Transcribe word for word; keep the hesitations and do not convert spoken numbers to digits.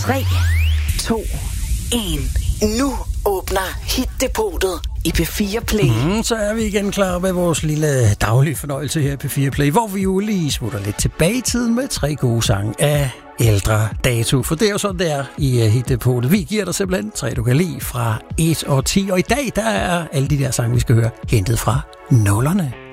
tre, to, et. Nu åbner Hit-depotet i P fire Play. Mm, så er vi igen klar med vores lille daglige fornøjelse her i P fire Play, hvor vi jo lige smutter lidt tilbage i tiden med tre gode sange af ældre dato. For det er jo sådan, det er i uh, Hit-depotet. Vi giver dig simpelthen tre, du kan lide fra et og ti. Og i dag, der er alle de der sange, vi skal høre, hentet fra nullerne.